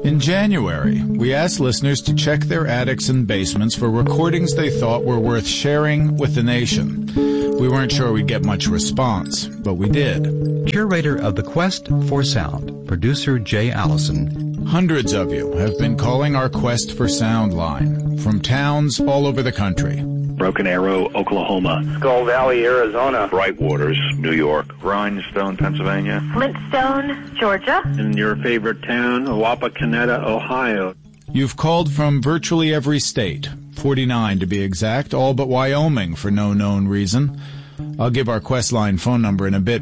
In January, we asked listeners to check their attics and basements for recordings they thought were worth sharing with the nation. We weren't sure we'd get much response, but we did. Curator of the Quest for Sound, producer Jay Allison. Hundreds of you have been calling our Quest for Sound line from towns all over the country. Broken Arrow, Oklahoma. Skull Valley, Arizona. Brightwaters, New York. Rhinestone, Pennsylvania. Flintstone, Georgia. And your favorite town, Wapakoneta, Ohio. You've called from virtually every state, 49 to be exact, all but Wyoming for no known reason. I'll give our Quest line phone number in a bit.